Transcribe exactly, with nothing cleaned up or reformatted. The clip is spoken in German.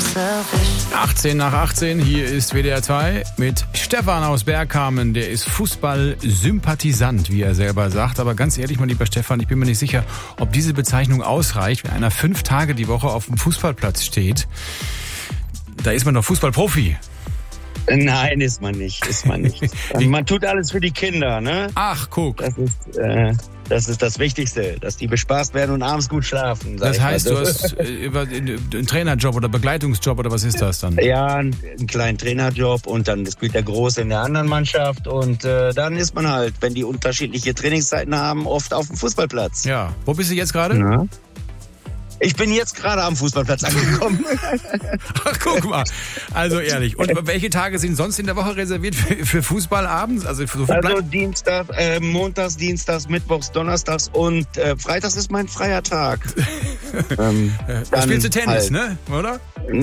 achtzehn nach achtzehn, hier ist W D R zwei mit Stefan aus Bergkamen. Der ist Fußball-Sympathisant, wie er selber sagt. Aber ganz ehrlich, mein lieber Stefan, ich bin mir nicht sicher, ob diese Bezeichnung ausreicht, wenn einer fünf Tage die Woche auf dem Fußballplatz steht. Da ist man doch Fußballprofi. Nein, ist man nicht, ist man nicht. Man tut alles für die Kinder, ne? Ach, guck. Das ist, äh, das ist das Wichtigste, dass die bespaßt werden und abends gut schlafen. Das heißt, du hast äh, einen Trainerjob oder Begleitungsjob oder was ist das dann? Ja, einen, einen kleinen Trainerjob und dann spielt der Große in der anderen Mannschaft und äh, dann ist man halt, wenn die unterschiedliche Trainingszeiten haben, oft auf dem Fußballplatz. Ja, wo bist du jetzt gerade? Ja. Ich bin jetzt gerade am Fußballplatz angekommen. Ach, guck mal. Also ehrlich. Und welche Tage sind sonst in der Woche reserviert für, für Fußball abends? Also, für so also Dienstag, äh, Montags, Dienstags, Mittwochs, Donnerstags und äh, Freitags ist mein freier Tag. ähm, da spielst du Tennis, halt. ne? Oder?